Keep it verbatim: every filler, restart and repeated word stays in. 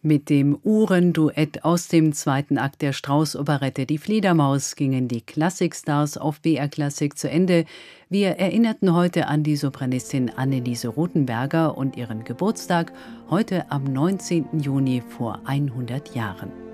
Mit dem Uhrenduett aus dem zweiten Akt der Strauß-Operette Die Fledermaus gingen die Klassikstars auf B R Klassik zu Ende. Wir erinnerten heute an die Sopranistin Anneliese Rothenberger und ihren Geburtstag, heute am neunzehnten Juni vor hundert Jahren.